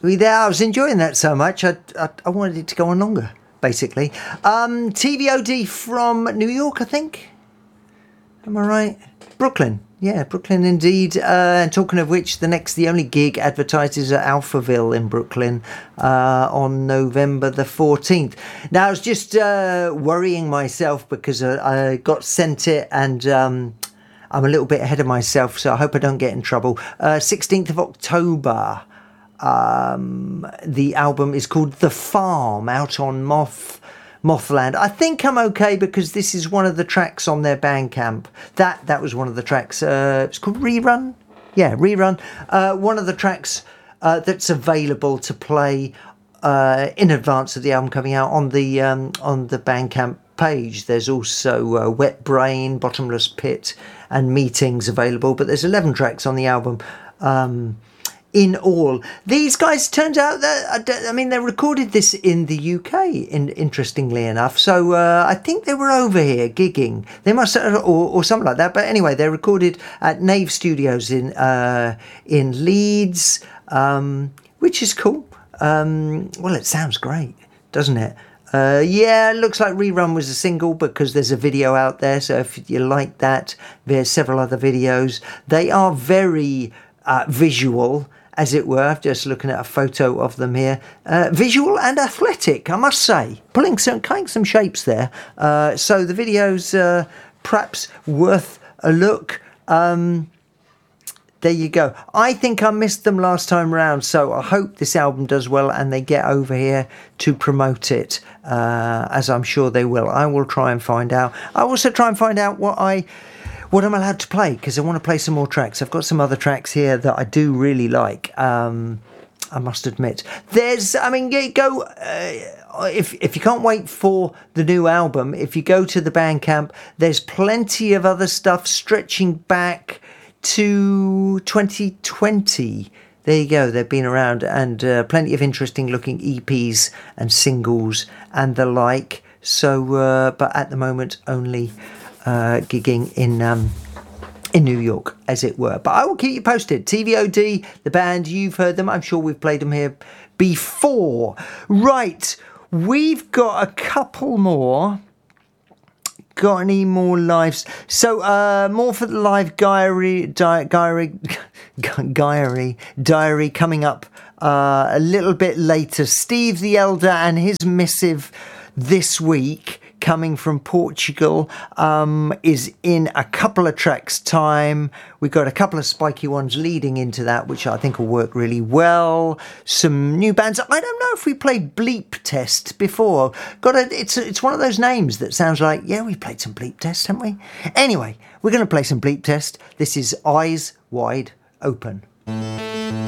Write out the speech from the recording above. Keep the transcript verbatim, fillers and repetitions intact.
Yeah, I was enjoying that so much, I, I, I wanted it to go on longer, basically. Um, T V O D from New York, I think. Am I right? Brooklyn. Yeah, Brooklyn indeed. Uh, and talking of which, the next, the only gig advertised is at Alphaville in Brooklyn uh, on November the fourteenth. Now, I was just uh, worrying myself because uh, I got sent it and um, I'm a little bit ahead of myself, so I hope I don't get in trouble. Uh, sixteenth of October. Um, the album is called The Farm, out on Moth... Mothland. I think I'm okay because this is one of the tracks on their Bandcamp. That that was one of the tracks. Uh, it's called Rerun. Yeah, Rerun. Uh, one of the tracks uh, that's available to play uh, in advance of the album coming out on the um, on the Bandcamp page. There's also uh, Wet Brain, Bottomless Pit, and Meetings available. But there's eleven tracks on the album. Um, In all, these guys, turns out that, I mean, they recorded this in the U K, in, interestingly enough. So uh, I think they were over here gigging. They must, or, or something like that. But anyway, they recorded at Nave Studios in uh, in Leeds, um, which is cool. Um, well, it sounds great, doesn't it? Uh, yeah, it looks like Rerun was a single because there's a video out there. So if you like that, there's several other videos. They are very uh, visual, as it were. Just looking at a photo of them here. Uh, visual and athletic, I must say. Pulling some, cutting some shapes there. Uh, so the video's uh, perhaps worth a look. Um, there you go. I think I missed them last time round, so I hope this album does well and they get over here to promote it, uh, as I'm sure they will. I will try and find out. I also try and find out what I... what I'm allowed to play, because I want to play some more tracks. I've got some other tracks here that I do really like, um, I must admit. There's, I mean, go, uh, if if you can't wait for the new album, if you go to the Bandcamp, there's plenty of other stuff stretching back to twenty twenty. There you go, they've been around, and uh, plenty of interesting looking E Ps and singles and the like. So, uh, but at the moment, only... Uh, gigging in um, in New York, as it were. But I will keep you posted. T V O D, the band, you've heard them. I'm sure we've played them here before. Right, we've got a couple more. Got any more lives? So, uh, more for the live diary, di- diary, diary, diary coming up uh, a little bit later. Steve the Elder and his missive this week, coming from Portugal, um, is in a couple of tracks' time. We've got a couple of spiky ones leading into that, which I think will work really well. Some new bands. I don't know if we played Bleep Test before. Got a, it's it's one of those names that sounds like, yeah, we played some Bleep Test, haven't we? Anyway, we're going to play some Bleep Test. This is Eyes Wide Open.